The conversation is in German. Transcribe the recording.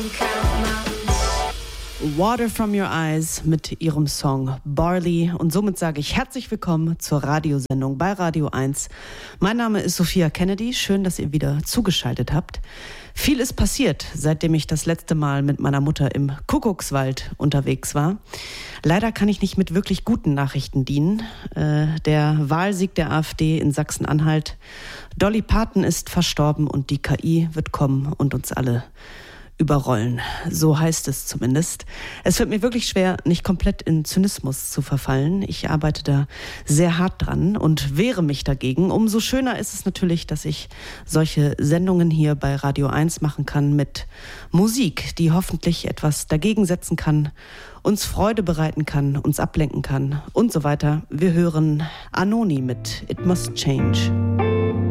Water from Your Eyes mit ihrem Song Barley. Und somit sage ich herzlich willkommen zur Radiosendung bei Radio 1. Mein Name ist Sophia Kennedy. Schön, dass ihr wieder zugeschaltet habt. Viel ist passiert, seitdem ich das letzte Mal mit meiner Mutter im Kuckuckswald unterwegs war. Leider kann ich nicht mit wirklich guten Nachrichten dienen. Der Wahlsieg der AfD in Sachsen-Anhalt. Dolly Parton ist verstorben und die KI wird kommen und uns alle überrollen. So heißt es zumindest. Es wird mir wirklich schwer, nicht komplett in Zynismus zu verfallen. Ich arbeite da sehr hart dran und wehre mich dagegen. Umso schöner ist es natürlich, dass ich solche Sendungen hier bei Radio 1 machen kann mit Musik, die hoffentlich etwas dagegen setzen kann, uns Freude bereiten kann, uns ablenken kann und so weiter. Wir hören Anoni mit It Must Change.